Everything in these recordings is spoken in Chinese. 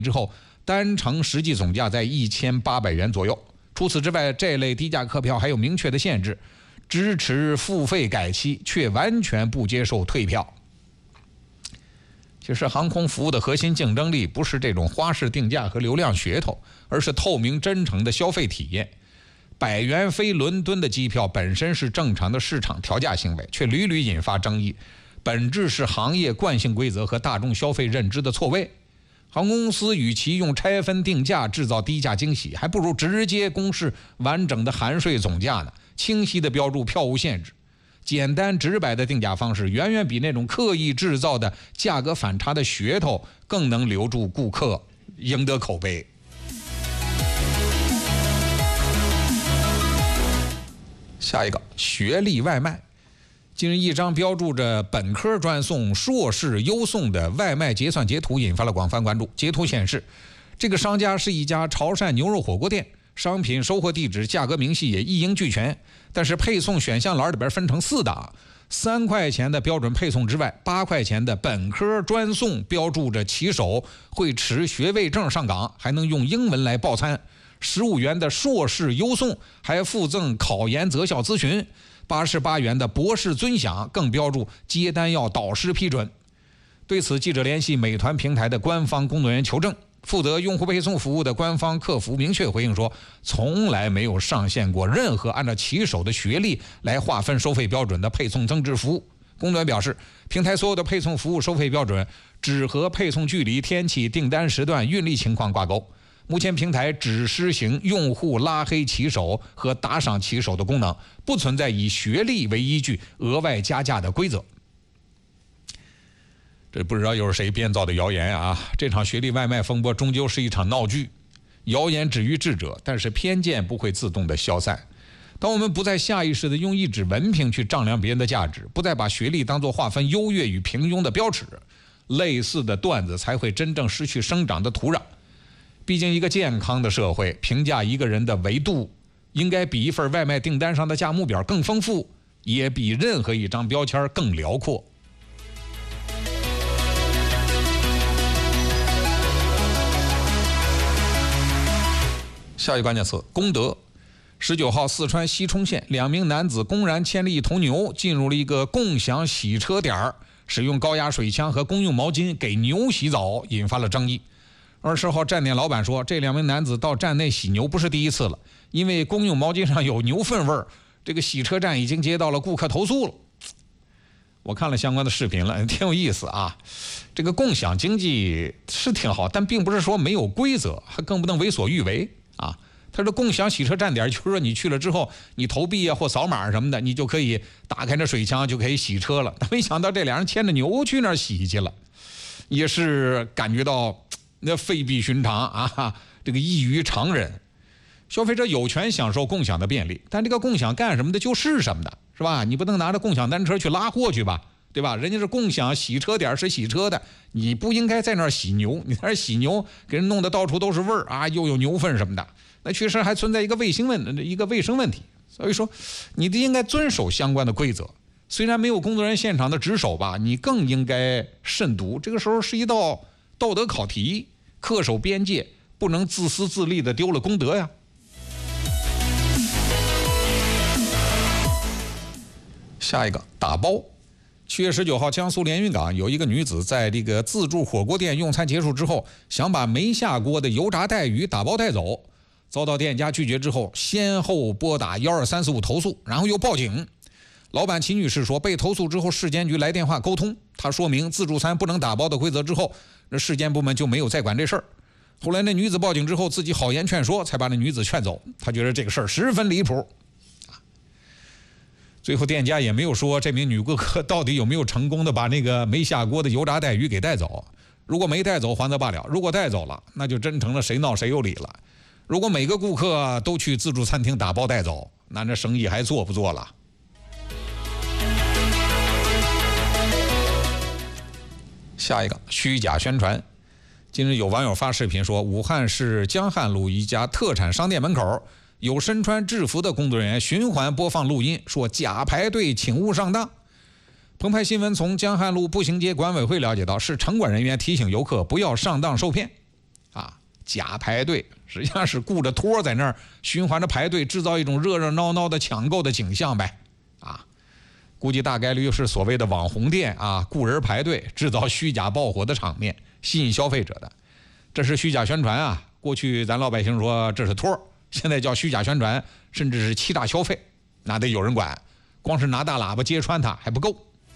之后，单程实际总价在1800元左右。除此之外，这类低价客票还有明确的限制，支持付费改期，却完全不接受退票。其实航空服务的核心竞争力不是这种花式定价和流量噱头，而是透明真诚的消费体验。100元飞伦敦的机票本身是正常的市场调价行为，却屡屡引发争议，本质是行业惯性规则和大众消费认知的错位。航空公司与其用拆分定价制造低价惊喜，还不如直接公示完整的含税总价呢，清晰地标注票务限制。简单直白的定价方式远远比那种刻意制造的价格反差的噱头更能留住顾客，赢得口碑。下一个，学历外卖。近日，一张标注着本科专送、硕士优送的外卖结算截图引发了广泛关注。截图显示，这个商家是一家潮汕牛肉火锅店，商品收货地址、价格明细也一应俱全，但是配送选项栏里边分成4档，3块钱的标准配送之外，8块钱的本科专送标注着骑手会持学位证上岗，还能用英文来报餐；15元的硕士优送还附赠考研择校咨询；88元的博士尊享更标注接单要导师批准。对此，记者联系美团平台的官方工作人员求证，负责用户配送服务的官方客服明确回应说，从来没有上线过任何按照骑手的学历来划分收费标准的配送增值服务。工作人员表示，平台所有的配送服务收费标准只和配送距离、天气、订单时段、运力情况挂钩。目前平台只施行用户拉黑骑手和打赏骑手的功能，不存在以学历为依据额外加价的规则。这不知道又是谁编造的谣言啊！这场学历外卖风波终究是一场闹剧，谣言止于智者，但是偏见不会自动的消散。当我们不再下意识的用一纸文凭去丈量别人的价值，不再把学历当作划分优越与平庸的标尺，类似的段子才会真正失去生长的土壤。毕竟一个健康的社会，评价一个人的维度应该比一份外卖订单上的价目表更丰富，也比任何一张标签更辽阔。下一个关键词，公德。19号，四川西充县2名男子公然牵了一头牛进入了一个共享洗车点，使用高压水枪和公用毛巾给牛洗澡，引发了争议。20号，站点老板说，这2名男子到站内洗牛不是第一次了，因为公用毛巾上有牛粪味儿，这个洗车站已经接到了顾客投诉了。我看了相关的视频了，挺有意思啊。这个共享经济是挺好，但并不是说没有规则，还更不能为所欲为啊。他说共享洗车站点，就是说你去了之后，你投币啊或扫码什么的，你就可以打开这水枪就可以洗车了。没想到这2人牵着牛去那儿洗去了，也是感觉到那非比寻常啊，这个异于常人。消费者有权享受共享的便利，但这个共享干什么的就是什么的，是吧？你不能拿着共享单车去拉货去吧，对吧？人家是共享洗车点是洗车的，你不应该在那儿洗牛，你在那儿洗牛给人弄得到处都是味儿啊，又有牛粪什么的，那确实还存在一个卫生问题。所以说你应该遵守相关的规则，虽然没有工作人员现场的值守吧，你更应该慎独。这个时候是一道道德考题，恪守边界，不能自私自利的丢了公德呀。下一个，打包。7月19号，江苏连云港有一个女子在这个自助火锅店用餐结束之后，想把没下锅的油炸带鱼打包带走，遭到店家拒绝之后，先后拨打12345投诉，然后又报警。老板秦女士说，被投诉之后，市监局来电话沟通，她说明自助餐不能打包的规则之后，那市监部门就没有再管这事儿。后来那女子报警之后，自己好言劝说，才把那女子劝走。她觉得这个事儿十分离谱。最后店家也没有说这名女顾客到底有没有成功的把那个没下锅的油炸带鱼给带走。如果没带走还则罢了，如果带走了，那就真成了谁闹谁有理了。如果每个顾客都去自助餐厅打包带走，那这生意还做不做了？下一个，虚假宣传。近日有网友发视频说，武汉市江汉路一家特产商店门口有身穿制服的工作人员循环播放录音，说假排队请勿上当。澎湃新闻从江汉路步行街管委会了解到，是城管人员提醒游客不要上当受骗。 啊，假排队实际上是雇着托在那儿循环着排队，制造一种热热闹闹的抢购的景象呗。啊，估计大概率是所谓的网红店啊，雇人排队，制造虚假爆火的场面，吸引消费者的。这是虚假宣传啊！过去咱老百姓说这是托，现在叫虚假宣传，甚至是欺诈消费，那得有人管。光是拿大喇叭揭穿它还不够。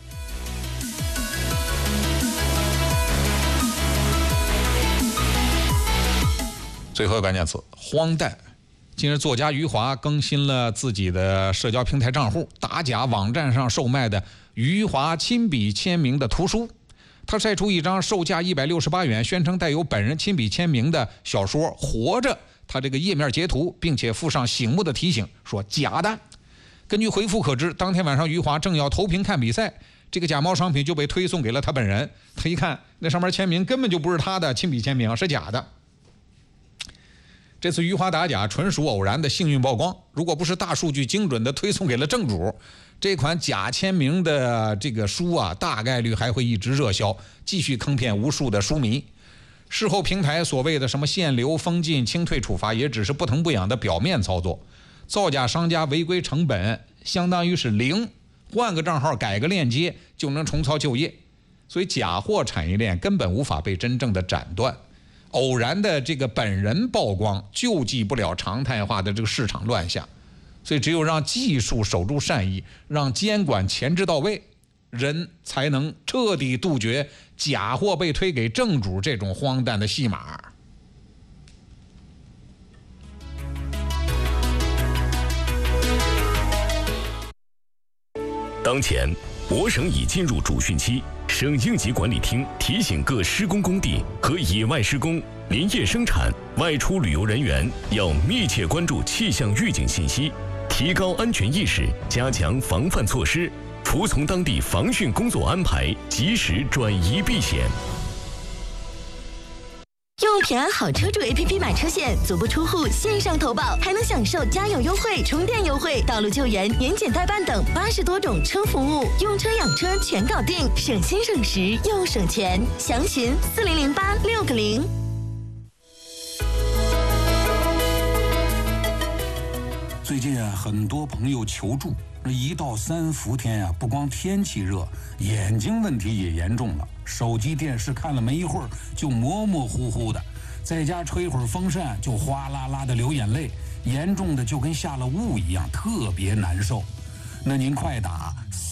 最后关键词荒诞。近日，作家余华更新了自己的社交平台账户，打假网站上售卖的余华亲笔签名的图书。他晒出一张售价168元，宣称带有本人亲笔签名的小说《活着》，他这个页面截图，并且附上醒目的提醒，说假的。根据回复可知，当天晚上余华正要投屏看比赛，这个假冒商品就被推送给了他本人。他一看，那上面签名根本就不是他的亲笔签名，是假的。这次余华打假纯属偶然的幸运曝光，如果不是大数据精准的推送给了正主，这款假签名的这个书啊，大概率还会一直热销，继续坑骗无数的书迷。事后平台所谓的什么限流、封禁、清退处罚，也只是不疼不痒的表面操作。造假商家违规成本相当于是0，换个账号改个链接就能重操旧业，所以假货产业链根本无法被真正的斩断。偶然的这个本人曝光救济不了常态化的这个市场乱象，所以只有让技术守住善意，让监管前置到位，人才能彻底杜绝假货被推给正主这种荒诞的戏码。 当前我省已进入主汛期，省应急管理厅提醒各施工工地和野外施工、林业生产、外出旅游人员要密切关注气象预警信息，提高安全意识，加强防范措施，服从当地防汛工作安排，及时转移避险。 用平安好车主 APP 买车险，足不出户线上投保，还能享受加油优惠、充电优惠、道路救援、年检代办等80多种车服务，用车养车全搞定，省心省时又省钱。详询4008-6个0。 最近啊，很多朋友求助，一到3伏天啊，不光天气热，眼睛问题也严重了。手机、电视看了没一会儿就模模糊糊的，在家吹会儿风扇就哗啦啦的流眼泪，严重的就跟下了雾一样，特别难受。那您快打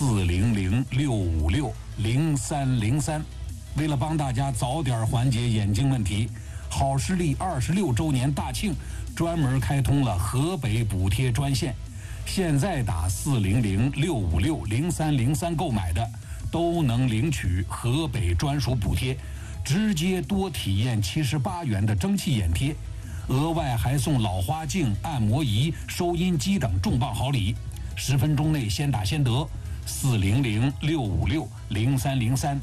400-656-0303，为了帮大家早点缓解眼睛问题，好视力26周年大庆专门开通了河北补贴专线，现在打400-656-0303购买的都能领取河北专属补贴，直接多体验78元的蒸汽眼贴，额外还送老花镜、按摩仪、收音机等重磅好礼，10分钟内先打先得。400-656-0303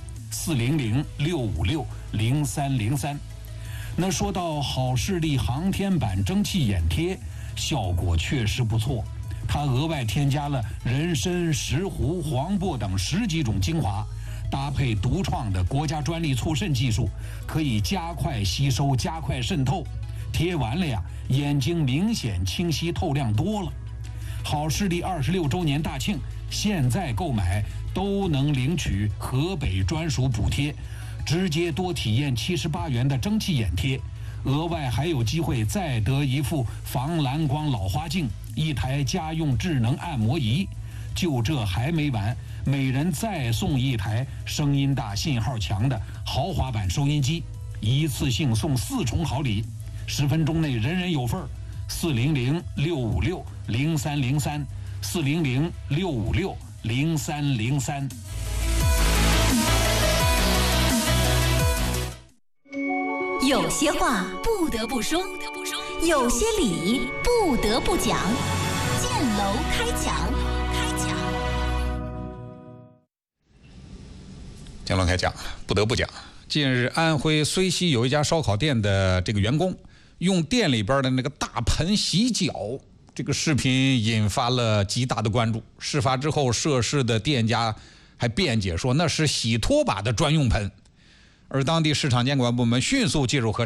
400-656-0303。那说到好视力航天版蒸汽眼贴，效果确实不错，它额外添加了人参、石斛、黄柏等10几种精华，搭配独创的国家专利促渗技术，可以加快吸收、加快渗透，贴完了呀，眼睛明显清晰透亮多了。好视力26周年大庆，现在购买都能领取河北专属补贴，直接多体验78元的蒸汽眼贴，额外还有机会再得一副防蓝光老花镜、1台家用智能按摩仪。就这还没完，每人再送1台声音大、信号强的豪华版收音机，一次性送4重好礼，10分钟内人人有份。400-656-0303 400-656-0303。 有些话不得不说，有些理不得不讲。建楼开讲。 建楼开讲，不得不讲。近日，安徽睢溪有一家烧烤店的这个员工用店里边的那个大盆洗脚，这个视频引发了极大的关注。事发之后，涉事的店家还辩解说那是洗拖把的专用盆，而当地市场监管部门迅速介入核查，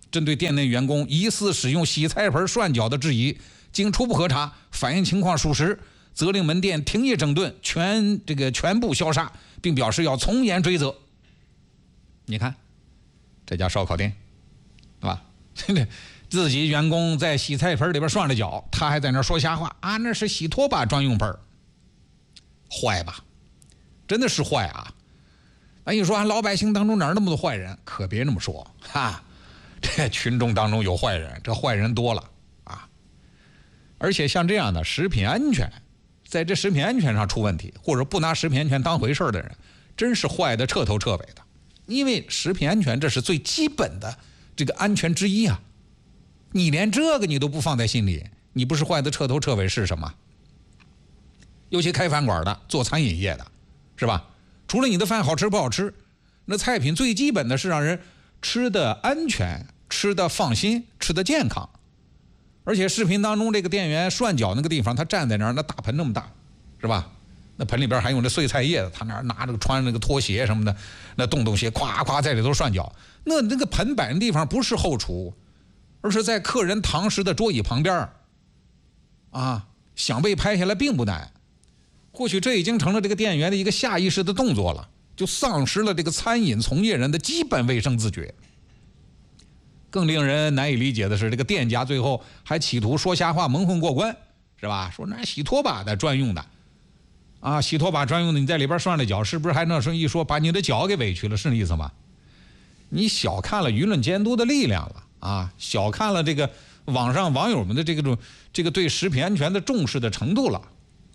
针对店内员工疑似使用洗菜盆涮饺的质疑，经初步核查，反映情况属实，责令门店停业整顿，全部消杀，并表示要从严追责。你看，这家烧烤店，对吧？自己员工在洗菜盆里边涮了饺，他还在那说瞎话啊，那是洗拖把专用盆，坏吧？真的是坏啊！哎，你说老百姓当中哪儿那么多坏人？可别这么说哈，这群众当中有坏人，这坏人多了啊！而且像这样的食品安全，在这食品安全上出问题，或者不拿食品安全当回事的人，真是坏的彻头彻尾的。因为食品安全这是最基本的这个安全之一啊，你连这个你都不放在心里，你不是坏的彻头彻尾是什么？尤其开饭馆的、做餐饮业的，是吧？除了你的饭好吃不好吃，那菜品最基本的是让人吃的安全、吃的放心、吃的健康。而且视频当中这个店员涮饺那个地方，他站在那儿，那大盆那么大，是吧？那盆里边还有那碎菜叶子，他那儿拿着穿那个拖鞋什么的，那洞鞋咵咵在里头涮饺。那个盆摆的地方不是后厨，而是在客人堂食的桌椅旁边啊，想被拍下来并不难。或许这已经成了这个店员的一个下意识的动作了，就丧失了这个餐饮从业人的基本卫生自觉。更令人难以理解的是，这个店家最后还企图说瞎话蒙混过关，是吧？说那洗拖把的专用的啊，洗拖把专用的，你在里边涮了脚，是不是还那一说把你的脚给委屈了，是那意思吗？你小看了舆论监督的力量了啊，小看了这个网上网友们的这个对食品安全的重视的程度了。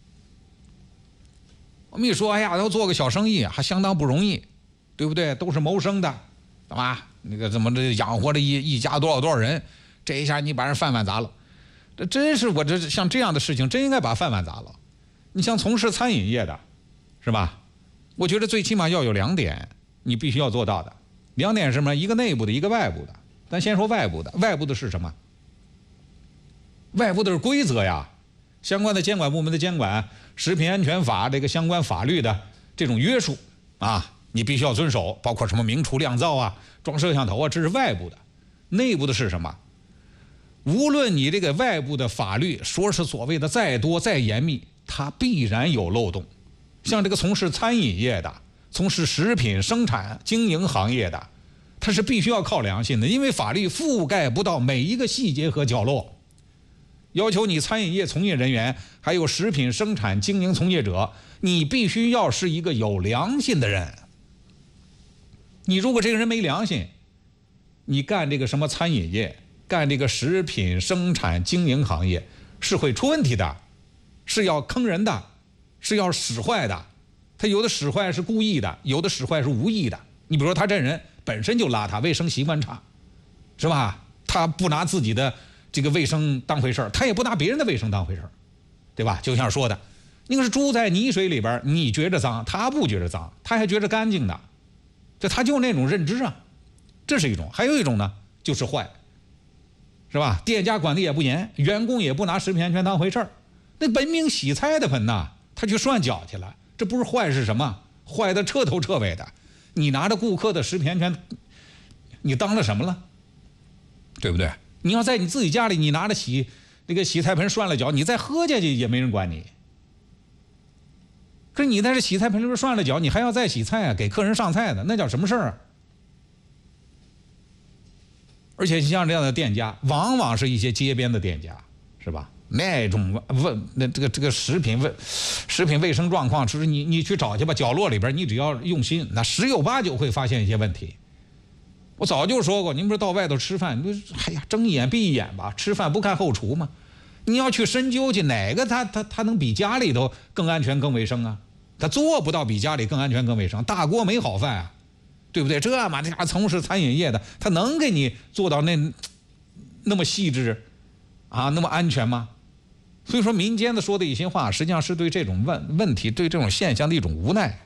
我们一说，哎呀，要做个小生意还相当不容易，对不对？都是谋生的，对吧？那个怎么这养活了一家多少人，这一下你把人饭碗砸了，这真是我这像这样的事情真应该把饭碗砸了。你像从事餐饮业的，是吧？我觉得最起码要有2点，你必须要做到的。2点是什么？一个内部的，一个外部的。咱先说外部的，外部的是什么？外部的是规则呀，相关的监管部门的监管，食品安全法这个相关法律的这种约束啊，你必须要遵守，包括什么明厨亮灶啊、装摄像头啊，这是外部的。内部的是什么？无论你这个外部的法律说是所谓的再多再严密，它必然有漏洞。像这个从事餐饮业的、从事食品生产经营行业的，它是必须要靠良心的，因为法律覆盖不到每一个细节和角落。要求你餐饮业从业人员还有食品生产经营从业者，你必须要是一个有良心的人。你如果这个人没良心，你干这个什么餐饮业，干这个食品生产经营行业是会出问题的，是要坑人的，是要使坏的。他有的使坏是故意的，有的使坏是无意的。你比如说他这人本身就邋遢，卫生习惯差，是吧？他不拿自己的这个卫生当回事，他也不拿别人的卫生当回事，对吧？就像说的，那个是猪在泥水里边，你觉着脏，他不觉着脏，他还觉着干净的，他就那种认知啊，这是一种。还有一种呢，就是坏，是吧？店家管的也不严，员工也不拿食品安全当回事，那本命洗菜的盆呐，他去涮饺去了，这不是坏是什么？坏的彻头彻尾的。你拿着顾客的食品安全，你当了什么了？对不对？你要在你自己家里，你拿着洗菜盆涮了脚，你再喝下去也没人管你。可是你在这洗菜盆里边涮了脚，你还要再洗菜啊，给客人上菜的，那叫什么事儿啊？而且像这样的店家，往往是一些街边的店家，是吧？那种这个食品卫生状况，就是你去找去吧，角落里边你只要用心，那10有8九会发现一些问题。我早就说过，您不是到外头吃饭，哎呀，睁一眼闭一眼吧，吃饭不看后厨吗？你要去深究去，哪个他能比家里头更安全更卫生啊？他做不到比家里更安全更卫生，大锅没好饭啊，对不对？这嘛，这家从事餐饮业的，他能给你做到那么细致啊，那么安全吗？所以说民间的说的一些话，实际上是对这种问题、对这种现象的一种无奈。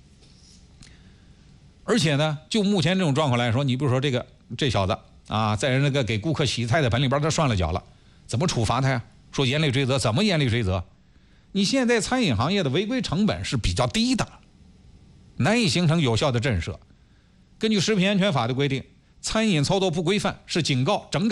而且呢，就目前这种状况来说，你比如说这小子啊，在那个给顾客洗菜的盆里边他涮了脚了，怎么处罚他呀？说严厉追责，怎么严厉追责？你现在餐饮行业的违规成本是比较低的，难以形成有效的震慑。根据食品安全法的规定， 餐饮操作不规范是警告整改。